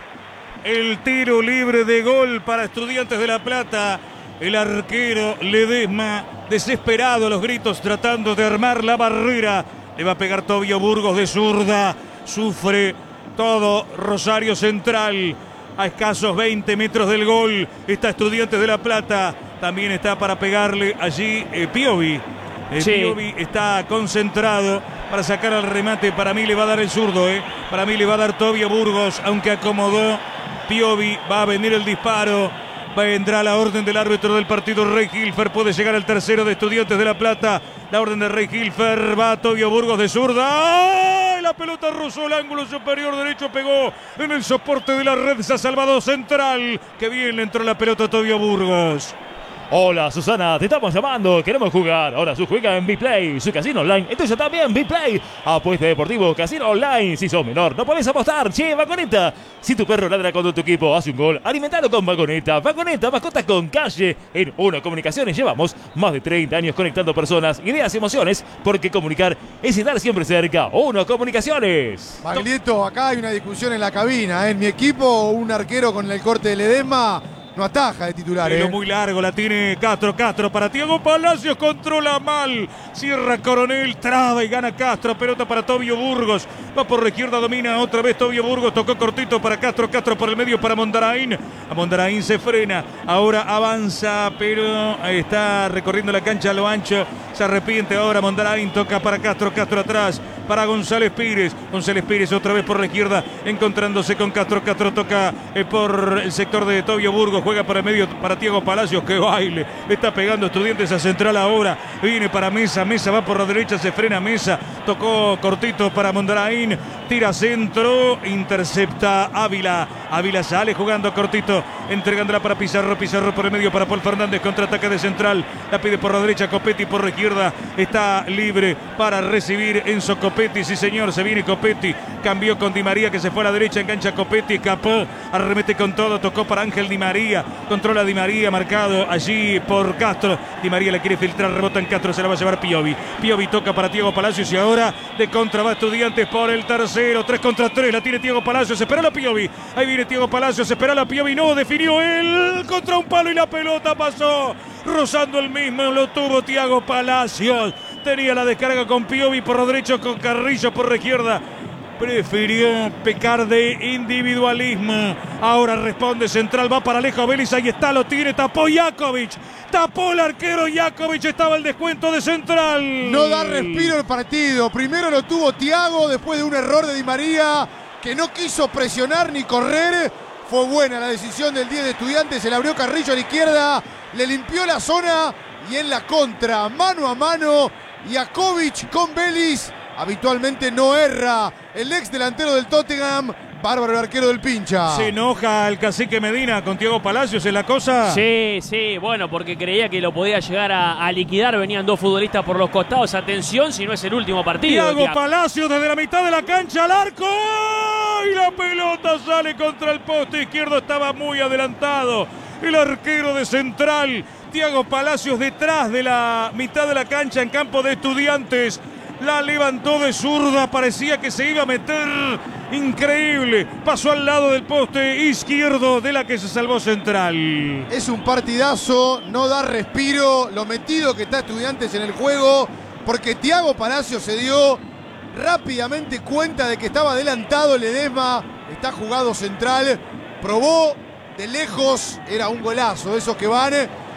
A: El tiro libre de gol para Estudiantes de La Plata. El arquero Ledesma, desesperado, los gritos tratando de armar la barrera. Le va a pegar Tobio Burgos de zurda. Sufre todo Rosario Central. A escasos veinte metros del gol está Estudiantes de La Plata. También está para pegarle allí eh, Piovi. Eh,
C: Sí.
A: Piovi está concentrado para sacar al remate. Para mí le va a dar el zurdo. Eh. Para mí le va a dar Tobio Burgos, aunque acomodó Piovi. Va a venir el disparo. Vendrá la orden del árbitro del partido, Rey Hilfer. Puede llegar al tercero de Estudiantes de La Plata. La orden de Rey Hilfer. Va Tobio Burgos de zurda. ¡Ay! La pelota rozó el ángulo superior derecho. Pegó en el soporte de la red. Se ha salvado Central. Que bien le entró la pelota a Tobio Burgos.
E: Hola Susana, te estamos llamando, queremos jugar. Ahora su juega en BePlay, su casino online. Entonces también BePlay. Apuesta deportivo, casino online. Si sos menor, no podés apostar. Che, Vagoneta. Si tu perro ladra cuando tu equipo hace un gol, alimentalo con Vagoneta. Vagoneta, mascotas con calle. En Uno Comunicaciones llevamos más de treinta años conectando personas, ideas y emociones. Porque comunicar es estar siempre cerca. Uno Comunicaciones.
B: Maglieto, acá hay una discusión en la cabina. ¿eh? En mi equipo, un arquero con el corte de Ledesma no ataja de titular.
A: Pero
B: ¿eh?
A: muy largo la tiene Castro. Castro para Thiago Palacios. Controla mal. Cierra Coronel. Traba y gana Castro. Pelota para Tobio Burgos. Va por la izquierda. Domina otra vez Tobio Burgos. Tocó cortito para Castro. Castro por el medio para Mondaraín. A Mondaraín se frena. Ahora avanza. Pero está recorriendo la cancha a lo ancho. Se arrepiente ahora. Mondaraín toca para Castro. Castro atrás. Para González Pires. González Pires otra vez por la izquierda. Encontrándose con Castro. Castro toca eh, por el sector de Tobio Burgos. Juega para el medio para Thiago Palacios. Que baile. Le está pegando Estudiantes a central ahora. Viene para Mesa. Mesa va por la derecha. Se frena Mesa. Tocó cortito para Mondaraín. Tira centro. Intercepta Ávila. Ávila sale jugando cortito. Entregándola para Pizarro. Pizarro por el medio para Paul Fernández. Contraataque de central. La pide por la derecha. Copetti por la izquierda. Está libre para recibir Enzo Copetti. Sí, señor. Se viene Copetti. Cambió con Di María que se fue a la derecha. Engancha Copetti. Escapó. Arremete con todo. Tocó para Ángel Di María. Controla Di María. Marcado allí por Castro. Di María le quiere filtrar. Rebota en Castro. Se la va a llevar Piovi. Piovi toca para Thiago Palacios. Y ahora de contra va Estudiantes por el tercero. tres contra tres. La tiene Thiago Palacios. Espera la Piovi. Ahí viene Thiago Palacios. Espera la Piovi. No. Definió él. Contra un palo y la pelota pasó. Rozando el mismo. Lo tuvo Thiago Palacios. Tenía la descarga con Piovi por lo derecho, con Carrillo por la izquierda. Prefirió pecar de individualismo. Ahora responde central, va para Alejo Vélez. Ahí está, lo tiene, tapó Jakovic. Tapó el arquero Jakovic, estaba el descuento de central.
B: No da respiro el partido. Primero lo tuvo Thiago, después de un error de Di María, que no quiso presionar ni correr. Fue buena la decisión del diez de Estudiantes. Se le abrió Carrillo a la izquierda, le limpió la zona y en la contra, mano a mano, Jakovic con Vélez. Habitualmente no erra el ex delantero del Tottenham. Bárbaro el arquero del Pincha.
A: Se enoja el cacique Medina con Thiago Palacios en la cosa.
C: Sí, sí, bueno, porque creía que lo podía llegar a, a liquidar. Venían dos futbolistas por los costados. Atención, si no es el último partido.
A: Thiago
C: Thiago
A: Palacios desde la mitad de la cancha al arco. Y la pelota sale contra el poste izquierdo. Estaba muy adelantado el arquero de Central. Thiago Palacios detrás de la mitad de la cancha en campo de Estudiantes. La levantó de zurda, parecía que se iba a meter. Increíble. Pasó al lado del poste izquierdo de la que se salvó Central.
B: Es un partidazo, no da respiro lo metido que está Estudiantes en el juego, porque Thiago Palacios se dio rápidamente cuenta de que estaba adelantado Ledesma. Está jugado Central, probó de lejos, era un golazo, esos que van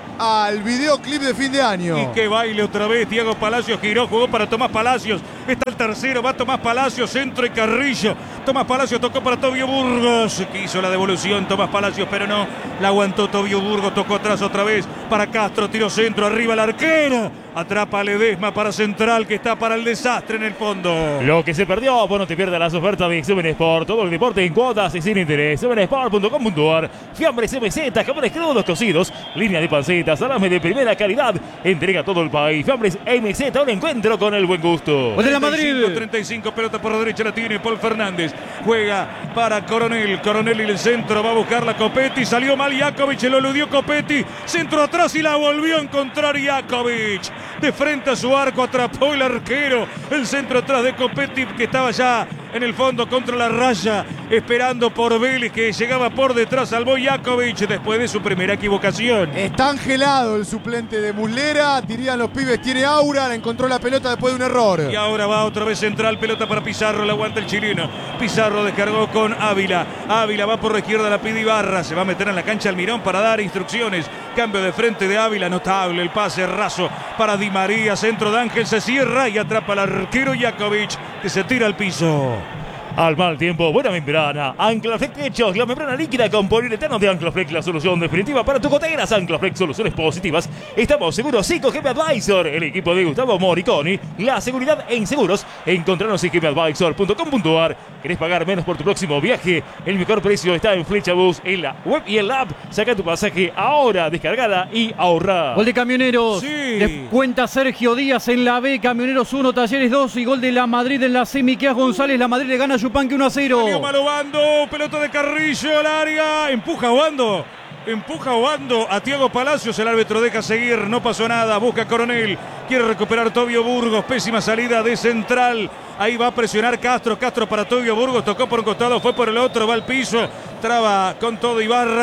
B: al videoclip de fin de año.
A: Y que baile otra vez. Thiago Palacios giró, jugó para Tomás Palacios. Está el tercero, va Tomás Palacios, centro y Carrillo. Tomás Palacios tocó para Tobio Burgos. Quiso la devolución Tomás Palacios, pero no. La aguantó Tobio Burgos, tocó atrás otra vez para Castro, tiro centro, arriba el arquero. Atrapa a Ledesma para Central, que está para el desastre en el fondo.
E: Lo que se perdió, bueno, te pierdas las ofertas de Seven Sport. Todo el deporte en cuotas y sin interés. seven sport punto com punto ar. Fiambres M Z, jamones crudos cocidos, línea de pancetas, salame de primera calidad. Entrega a todo el país. Fiambres M Z, un encuentro con el buen gusto.
F: Gol de la Madrid.
A: treinta y cinco, pelota por la derecha, la tiene Paul Fernández. Juega para Coronel. Coronel y el centro, va a buscar la Copetti. Salió mal Jakovic, lo eludió Copetti. Centro atrás y la volvió a encontrar Jakovic. De frente a su arco, atrapó el arquero. El centro atrás de Copetti, que estaba ya en el fondo contra la raya, esperando por Vélez, que llegaba por detrás. Salvó Jakovic después de su primera equivocación.
B: Está angelado el suplente de Muslera. Dirían los pibes, tiene aura. La encontró la pelota después de un error.
A: Y ahora va otra vez Central, pelota para Pizarro, la aguanta el chileno. Pizarro descargó con Ávila. Ávila va por la izquierda, la pide Ibarra. Se va a meter en la cancha Almirón para dar instrucciones. Cambio de frente de Ávila, notable el pase raso para Di María. Centro de Ángel, se cierra y atrapa al arquero Jakovic, que se tira al piso.
E: Al mal tiempo, buena membrana. Anclaflex Techos, la membrana líquida con poliuretano de Anclaflex, la solución definitiva para tu goteras. Anclaflex, soluciones positivas. Estamos seguros, cinco G M Advisor, el equipo de Gustavo Moriconi. La seguridad en seguros. Encontranos en g m advisor punto com punto ar. ¿Querés pagar menos por tu próximo viaje? El mejor precio está en Flechabus, en la web y en la app. Saca tu pasaje ahora, descargala y ahorra.
F: Gol de Camioneros.
A: Sí.
F: Descuenta Sergio Díaz en la B. Camioneros uno, Talleres dos. Y gol de la Madrid en la semi. Keas González. La Madrid le gana a Yupanqui uno a cero.
A: Salió malo Bando, pelota de Carrillo al área. Empuja Bando. Empuja Bando a Thiago Palacios. El árbitro deja seguir. No pasó nada. Busca Coronel. Quiere recuperar Tobio Burgos. Pésima salida de Central. Ahí va a presionar Castro. Castro para Tobio Burgos. Tocó por un costado. Fue por el otro. Va al piso. Traba con todo Ibarra.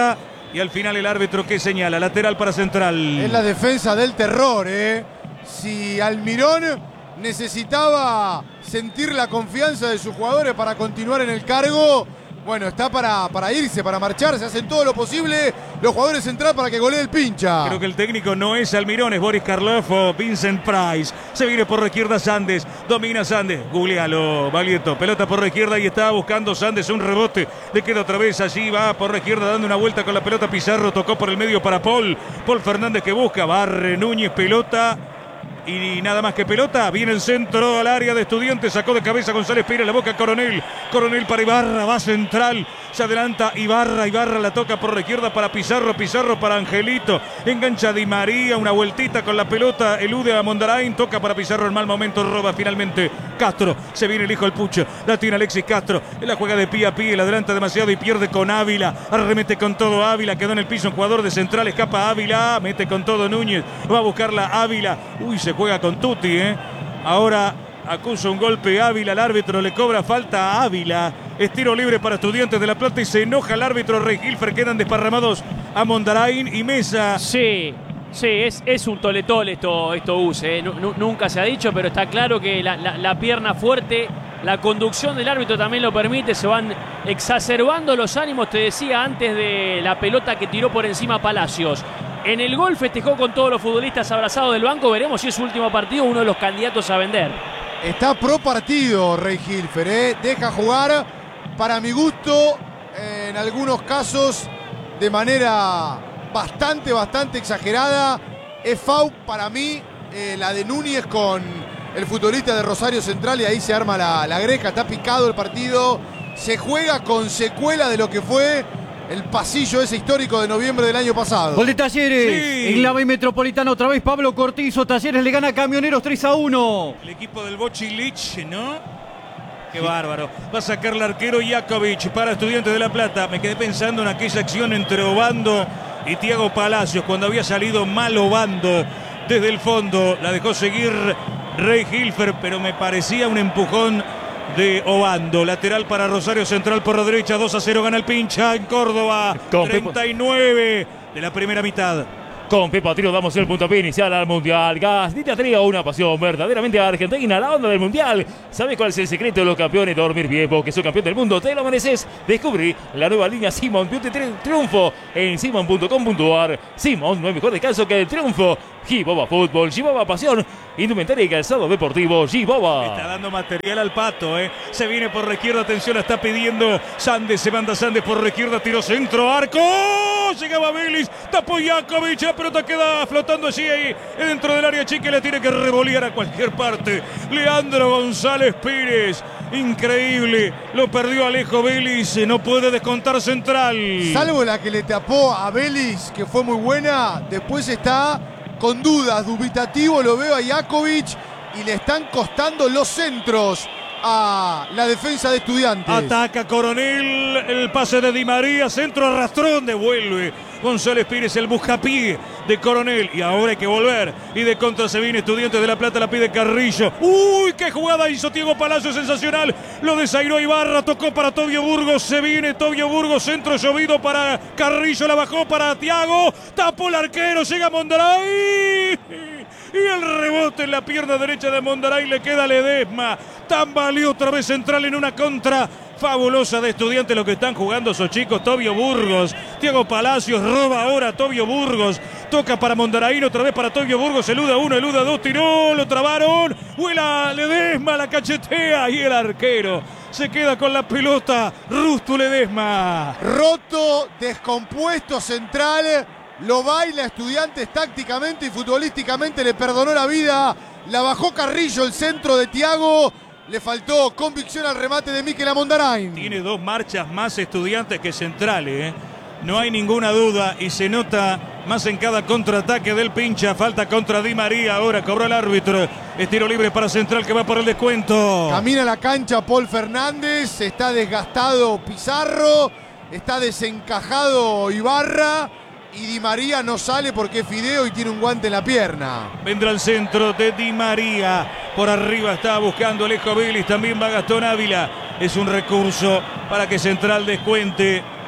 A: Y al final el árbitro que señala, lateral para Central.
B: Es la defensa del terror, ¿eh? Si Almirón necesitaba sentir la confianza de sus jugadores para continuar en el cargo, bueno, está para, para irse, para marcharse. Hacen todo lo posible los jugadores central para que golee el Pincha.
A: Creo que el técnico no es Almirón, es Boris Karloff o Vincent Price. Se viene por la izquierda Sandes, domina Sandes, googlealo, Baglietto, pelota por la izquierda y está buscando Sandes un rebote. Le queda otra vez allí, va por la izquierda dando una vuelta con la pelota. Pizarro tocó por el medio para Paul. Paul Fernández que busca, barre Núñez, pelota. Y nada más que pelota, viene el centro al área de Estudiantes, sacó de cabeza González Pérez, la boca Coronel, Coronel para Ibarra, va Central, se adelanta Ibarra, Ibarra la toca por la izquierda para Pizarro, Pizarro para Angelito, engancha Di María, una vueltita con la pelota, elude a Mondarain, toca para Pizarro en mal momento, roba finalmente Castro, se viene el hijo del Pucho, la tiene Alexis Castro, en la juega de pie a pie, la adelanta demasiado y pierde con Ávila, arremete con todo Ávila, quedó en el piso un jugador de Central, escapa Ávila, mete con todo Núñez, va a buscarla Ávila, uy, se juega con Tutti, ¿eh? Ahora acusa un golpe Ávila, el árbitro le cobra falta a Ávila, es tiro libre para Estudiantes de La Plata y se enoja el árbitro Rey Hilfer, quedan desparramados a Mondarain y Mesa.
C: Sí, sí, es, es un toletole esto, esto use, ¿eh? Nunca se ha dicho, pero está claro que la, la, la pierna fuerte, la conducción del árbitro también lo permite, se van exacerbando los ánimos, te decía antes de la pelota que tiró por encima Palacios. En el gol festejó con todos los futbolistas abrazados del banco. Veremos si es su último partido, uno de los candidatos a vender.
B: Está pro partido Rey Hilfer, ¿eh? Deja jugar, para mi gusto, en algunos casos de manera bastante, bastante exagerada. Es foul para mí, eh, la de Núñez con el futbolista de Rosario Central y ahí se arma la, la greja. Está picado el partido, se juega con secuela de lo que fue el pasillo ese histórico de noviembre del año pasado.
F: Gol de Talleres.
A: Sí.
F: En la B Metropolitana otra vez Pablo Cortizo. Talleres le gana a Camioneros tres a uno.
A: El equipo del Bochi Lich, ¿no? Qué bárbaro. Va a sacar el arquero Jakovic para Estudiantes de La Plata. Me quedé pensando en aquella acción entre Obando y Thiago Palacios cuando había salido mal Obando desde el fondo. La dejó seguir Rey Hilfer, pero me parecía un empujón de Obando, lateral para Rosario Central por la derecha, dos a cero gana el Pincha en Córdoba, treinta y nueve de la primera mitad.
E: Con Pepa Trío damos el puntapié inicial al Mundial. Gasnita Trío, una pasión verdaderamente argentina, la onda del Mundial. ¿Sabes cuál es el secreto de los campeones? Dormir bien, porque sos campeón del mundo, te lo mereces. Descubrí la nueva línea Simon Beauty Triunfo en simon punto com punto ar. Simon, no hay mejor descanso que el triunfo. Giboba Fútbol, Giboba Pasión, indumentaria y calzado deportivo, Giboba.
A: Está dando material al Pato, ¿eh? Se viene por la izquierda, atención, la está pidiendo Sandes, se manda Sandes por la izquierda, tiro centro, arco, llegaba Vélez, tapó Jakovic, la pelota queda flotando allí, ahí, dentro del área chica, le tiene que revolear a cualquier parte. Leandro González Pires, increíble, lo perdió Alejo Vélez, no puede descontar Central.
B: Salvo la que le tapó a Vélez, que fue muy buena, después está con dudas, dubitativo, lo veo a Jakovic y le están costando los centros a la defensa de Estudiantes.
A: Ataca Coronel, el pase de Di María, centro arrastrón, devuelve González Pires, el buscapié de Coronel, y ahora hay que volver, y de contra se viene Estudiantes de La Plata, la pide Carrillo. Uy, qué jugada hizo Thiago Palacio, sensacional, lo desairó Ibarra, tocó para Tobio Burgos, se viene Tobio Burgos, centro llovido para Carrillo, la bajó para Thiago, tapó el arquero, llega Mondaray, y el rebote en la pierna derecha de Mondaray, le queda Ledesma, tambaleó otra vez Central en una contra fabulosa de Estudiantes, lo que están jugando esos chicos. Tobio Burgos, Thiago Palacios roba ahora Tobio Burgos, toca para Mondarain, otra vez para Tobio Burgos, eluda uno, eluda dos, tiró, lo trabaron, vuela Ledesma, la cachetea y el arquero se queda con la pelota, Rustu Ledesma.
B: Roto, descompuesto Central, lo baila Estudiantes tácticamente y futbolísticamente, le perdonó la vida, la bajó Carrillo, el centro de Thiago. Le faltó convicción al remate de Mikel Mondarain.
A: Tiene dos marchas más Estudiantes que Central, ¿eh? No hay ninguna duda y se nota más en cada contraataque del Pincha. Falta contra Di María, ahora cobró el árbitro. Es tiro libre para Central que va por el descuento.
B: Camina la cancha Paul Fernández, está desgastado Pizarro, está desencajado Ibarra. Y Di María no sale porque es Fideo y tiene un guante en la pierna.
A: Vendrá el centro de Di María. Por arriba está buscando Alejo Vélez. También va Gastón Ávila. Es un recurso para que Central descuente.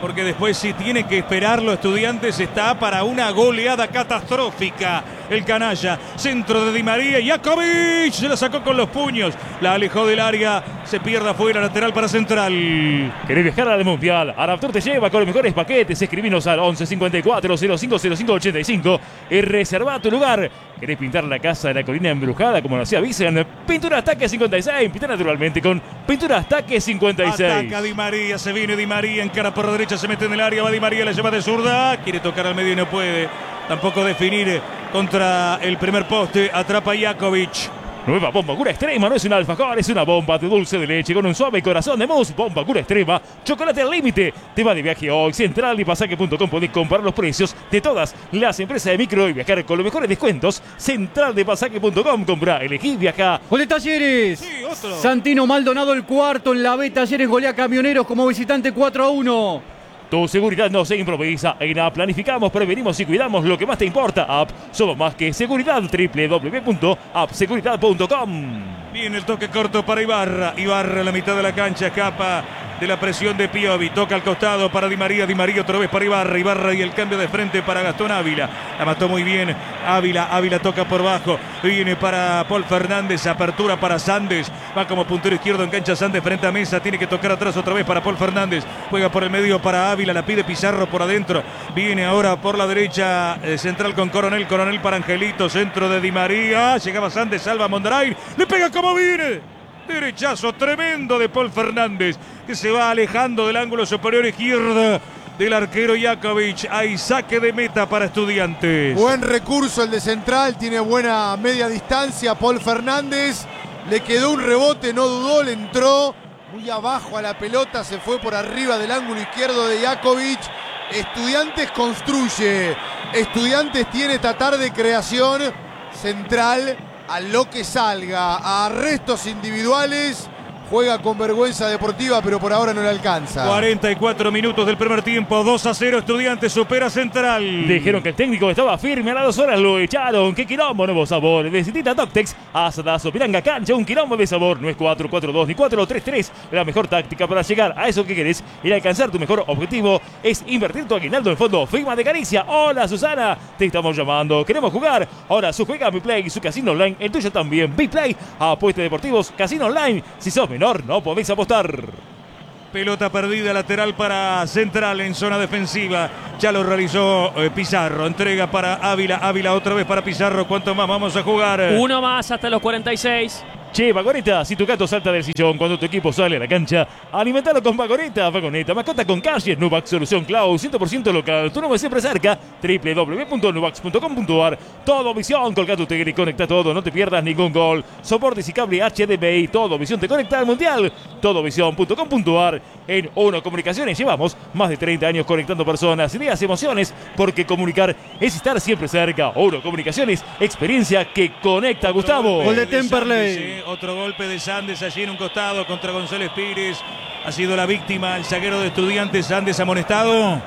A: porque después si tiene que esperarlo Estudiantes está para una goleada catastrófica. El canalla, centro de Di María, Jakovic se la sacó con los puños, la alejó del área, se pierde afuera, lateral para Central.
E: ¿Querés viajar al Mundial? Araptur te lleva con los mejores paquetes. Escribinos al once cincuenta y cuatro cero cinco cero cinco ochenta y cinco y reserva tu lugar. ¿Querés pintar la casa de la colina embrujada como lo hacía Vicen? Pintura Ataque cincuenta y seis. Pinta naturalmente con Pintura Ataque cincuenta y seis.
A: Ataca Di María, se viene Di María, encara por derecha, se mete en el área, va Di María, la lleva de zurda, quiere tocar al medio y no puede. Tampoco definir contra el primer poste, atrapa Jakovic.
E: Nueva bomba cura extrema, no es un alfajor, es una bomba de dulce de leche con un suave corazón de mousse. Bomba cura extrema, chocolate al límite. Te va de viaje hoy. Central y pasaje punto com podés comparar los precios de todas las empresas de micro y viajar con los mejores descuentos. Central de pasaje punto com, compra, elegí, viaja.
F: Gol de Talleres.
A: Sí, otro.
F: Santino Maldonado el cuarto en la B. Talleres golea Camioneros como visitante cuatro a uno.
E: Tu seguridad no se improvisa. En A P planificamos, prevenimos y cuidamos lo que más te importa. A P, somos más que seguridad. doble u doble u doble u punto a p seguridad punto com.
A: Viene el toque corto para Ibarra. Ibarra en la mitad de la cancha, escapa de la presión de Piovi. Toca al costado para Di María. Di María otra vez para Ibarra. Ibarra y el cambio de frente para Gastón Ávila. La mató muy bien Ávila. Ávila toca por bajo. Viene para Paul Fernández. Apertura para Sandes. Va como puntero izquierdo en cancha Sandes frente a Mesa. Tiene que tocar atrás otra vez para Paul Fernández. Juega por el medio para Ávila. La pide Pizarro por adentro. Viene ahora por la derecha eh, Central con Coronel. Coronel para Angelito. Centro de Di María. Llegaba Sandes. Salva a Mondrain. Le pega como viene. Derechazo tremendo de Paul Fernández, que se va alejando del ángulo superior izquierdo del arquero Jakovic. Hay saque de meta para Estudiantes.
B: Buen recurso el de Central, tiene buena media distancia. Paul Fernández le quedó un rebote, no dudó, le entró muy abajo a la pelota, se fue por arriba del ángulo izquierdo de Jakovic. Estudiantes construye, Estudiantes tiene esta tarde creación. Central a lo que salga, a arrestos individuales, juega con vergüenza deportiva, pero por ahora no le alcanza.
A: cuarenta y cuatro minutos del primer tiempo, dos a cero, Estudiantes supera Central.
E: Dijeron que el técnico estaba firme, a las dos horas lo echaron. ¡Qué quilombo, nuevo sabor! Decidita Doctex, Asadazo, Piranga Cancha, un quilombo de sabor. No es cuatro cuatro dos ni cuatro tres tres. La mejor táctica para llegar a eso que querés y alcanzar tu mejor objetivo es invertir tu aguinaldo en fondo Figma de Caricia. Hola, Susana, te estamos llamando. Queremos jugar. Ahora su juega BitPlay, su casino online, el tuyo también. BitPlay, apuestas deportivos, casino online. Si sos menor, no podéis apostar.
A: Pelota perdida lateral para Central en zona defensiva. Ya lo realizó eh, Pizarro. Entrega para Ávila. Ávila otra vez para Pizarro. ¿Cuánto más vamos a jugar?
C: Uno más hasta los cuarenta y seis.
E: Che, Vagoneta, si tu gato salta del sillón cuando tu equipo sale a la cancha, alimentalo con Vagoneta. Vagoneta, mascota con calle, Nuvax, solución cloud, cien por ciento local. Tu nombre siempre cerca, doble u doble u doble u punto nuvax punto com punto a r. Todo visión, colga tu tigre y conecta todo, no te pierdas ningún gol. Soportes y cable H D M I, todo visión te conecta al mundial. todo visión punto com punto a r. En Uno Comunicaciones llevamos más de treinta años conectando personas, ideas, emociones, porque comunicar es estar siempre cerca. Uno Comunicaciones, experiencia que conecta, Gustavo.
F: Gol de Temperley.
A: Sandes, eh. Otro golpe de Sandes allí en un costado contra González Pires. Ha sido la víctima el zaguero de Estudiantes. Sandes amonestado.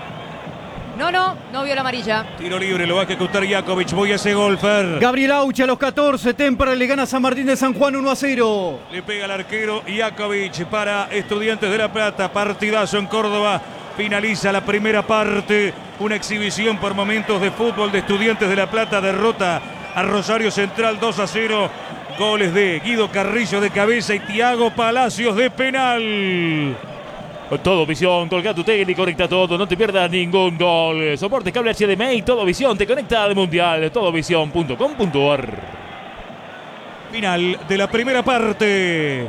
D: No, no, no vio la amarilla.
A: Tiro libre, lo va a ejecutar Jakovic. Voy a ese gol, Fer.
F: Gabriel Auche a los catorce. Temperley le gana a San Martín de San Juan uno a cero.
A: Le pega al arquero Jakovic para Estudiantes de La Plata. Partidazo en Córdoba. Finaliza la primera parte. Una exhibición por momentos de fútbol de Estudiantes de La Plata. Derrota a Rosario Central dos a cero. Goles de Guido Carrillo de cabeza y Tiago Palacios de penal.
E: Todo visión, colga tu tele y conecta todo, no te pierdas ningún gol. Soporte cable H D M I, todo visión te conecta al mundial. todo visión punto com punto a r.
A: Final de la primera parte.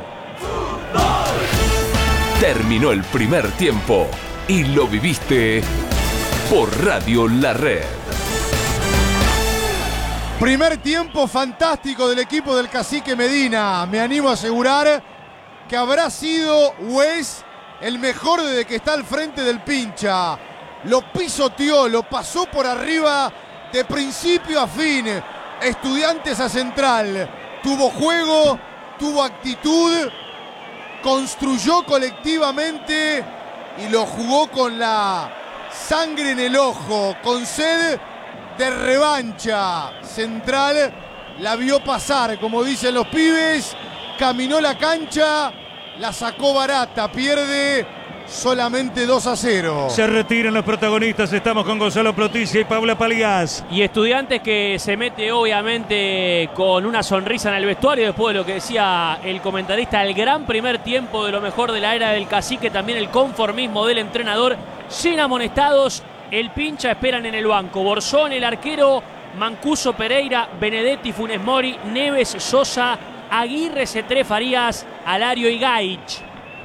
G: Terminó el primer tiempo y lo viviste por Radio La Red.
B: Primer tiempo fantástico del equipo del Cacique Medina. Me animo a asegurar que habrá sido o es el mejor desde que está al frente del pincha. Lo pisoteó, lo pasó por arriba de principio a fin. Estudiantes a Central. Tuvo juego, tuvo actitud, construyó colectivamente y lo jugó con la sangre en el ojo, con sed de revancha. Central la vio pasar, como dicen los pibes, caminó la cancha, la sacó barata, pierde solamente dos a cero.
A: Se retiran los protagonistas. Estamos con Gonzalo Ploticia y Paula Palías.
C: Y Estudiantes que se mete obviamente con una sonrisa en el vestuario después de lo que decía el comentarista, el gran primer tiempo de lo mejor de la era del Cacique, también el conformismo del entrenador, sin amonestados, el pincha esperan en el banco, Borzón, el arquero, Mancuso, Pereira, Benedetti, Funes Mori, Neves, Sosa, Aguirre, Cetré, Farías, Alario y Gaich.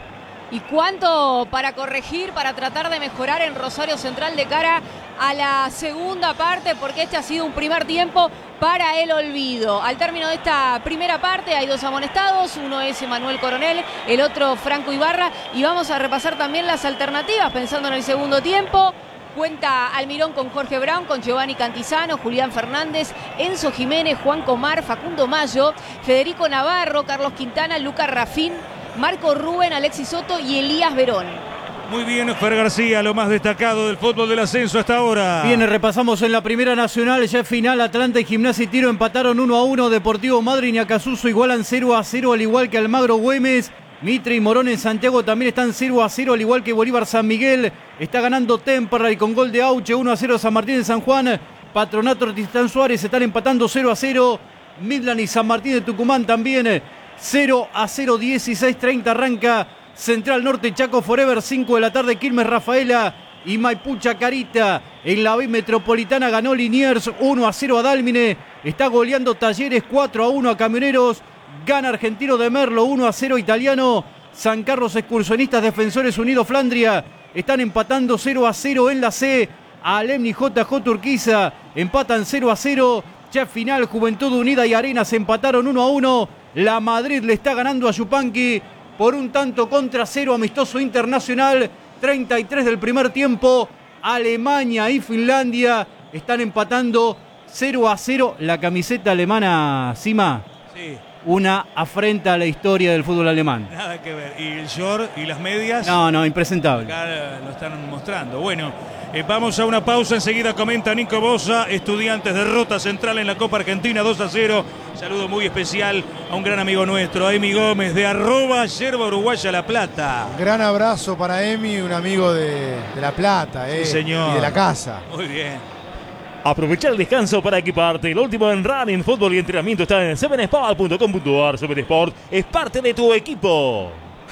D: ¿Y cuánto para corregir, para tratar de mejorar en Rosario Central de cara a la segunda parte? Porque este ha sido un primer tiempo para el olvido. Al término de esta primera parte hay dos amonestados, uno es Emanuel Coronel, el otro Franco Ibarra, y vamos a repasar también las alternativas pensando en el segundo tiempo. Cuenta Almirón con Jorge Brown, con Giovanni Cantizano, Julián Fernández, Enzo Jiménez, Juan Comar, Facundo Mayo, Federico Navarro, Carlos Quintana, Lucas Rafín, Marco Rubén, Alexis Soto y Elías Verón.
A: Muy bien, Fer García, lo más destacado del fútbol del ascenso hasta ahora.
F: Bien, repasamos en la Primera Nacional, ya final, Atlanta y Gimnasia y Tiro empataron uno a uno, Deportivo Madryn y Acasuso igualan cero a cero, al igual que Almagro Güemes. Mitre y Morón en Santiago también están cero a cero, al igual que Bolívar San Miguel. Está ganando Temperley con gol de Auche, uno a cero San Martín de San Juan. Patronato Tristán Suárez están empatando cero a cero. Midland y San Martín de Tucumán también cero a cero, dieciséis treinta arranca Central Norte Chaco Forever, cinco de la tarde Quilmes Rafaela y Maipú Chacarita. En la B Metropolitana ganó Liniers uno a cero a Dálmine. Está goleando Talleres cuatro a uno a Camioneros. Gana Argentino de Merlo uno a cero Italiano. San Carlos Excursionistas Defensores Unidos Flandria están empatando cero a cero en la C. Alemni J J Urquiza empatan cero a cero. Ya final Juventud Unida y Arenas empataron uno a uno. La Madrid le está ganando a Yupanqui por un tanto contra cero, amistoso internacional. treinta y tres del primer tiempo. Alemania y Finlandia están empatando cero a cero. La camiseta alemana, Sima.
A: Sí.
F: Una afrenta a la historia del fútbol alemán.
A: Nada que ver. ¿Y el short y las medias?
F: No, no, impresentable.
A: Acá lo están mostrando. Bueno, eh, vamos a una pausa. Enseguida comenta Nico Bosa. Estudiantes derrota Central en la Copa Argentina dos a cero. Saludo muy especial a un gran amigo nuestro, a Emi Gómez, de arroba Yerba Uruguaya La Plata.
B: Gran abrazo para Emi, un amigo de, de La Plata, eh,
A: Sí, señor.
B: y de la casa.
A: Muy bien.
E: Aprovechar el descanso para equiparte. Lo último en running, fútbol y entrenamiento está en seven sport punto com punto a r. seven Sport es parte de tu equipo.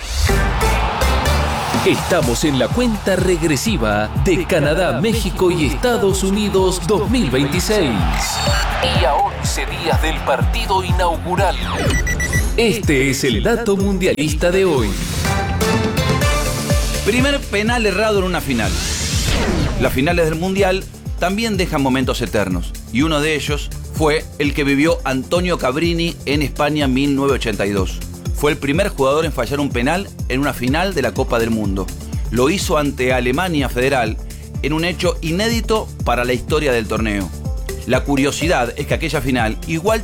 G: Estamos en la cuenta regresiva de Canadá, México y Estados Unidos dos mil veintiséis. Y a once días del partido inaugural. Este es el dato mundialista de hoy.
H: Primer penal errado en una final. Las finales del Mundial también dejan momentos eternos, y uno de ellos fue el que vivió Antonio Cabrini en España en mil novecientos ochenta y dos. Fue el primer jugador en fallar un penal en una final de la Copa del Mundo. Lo hizo ante Alemania Federal en un hecho inédito para la historia del torneo. La curiosidad es que aquella final igual